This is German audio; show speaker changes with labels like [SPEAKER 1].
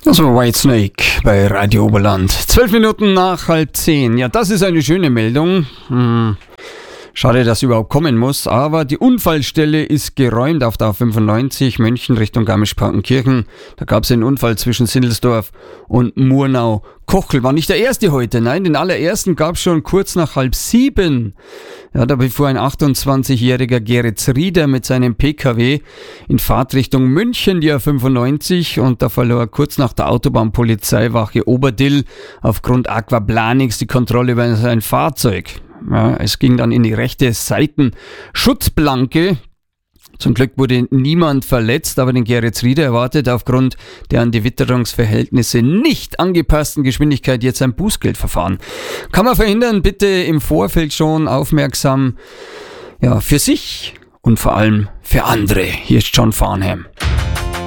[SPEAKER 1] Das war Whitesnake bei Radio Oberland. 12 Minuten nach 9:30. Ja, das ist eine schöne Meldung. Schade, dass sie überhaupt kommen muss, aber die Unfallstelle ist geräumt auf der A95 München Richtung Garmisch-Partenkirchen. Da gab es einen Unfall zwischen Sindelsdorf und Murnau-Kochel. War nicht der erste heute, nein, den allerersten gab es schon kurz nach 6:30. Ja, da befuhr ein 28-jähriger Geritz Rieder mit seinem PKW in Fahrtrichtung München die A95 und da verlor kurz nach der Autobahnpolizeiwache Oberdill aufgrund Aquaplanings die Kontrolle über sein Fahrzeug. Ja, es ging dann in die rechte Seitenschutzplanke. Zum Glück wurde niemand verletzt, aber den Geritz Rieder erwartet aufgrund der an die Witterungsverhältnisse nicht angepassten Geschwindigkeit jetzt ein Bußgeldverfahren. Kann man verhindern, bitte im Vorfeld schon aufmerksam, ja, für sich und vor allem für andere. Hier ist John Farnham.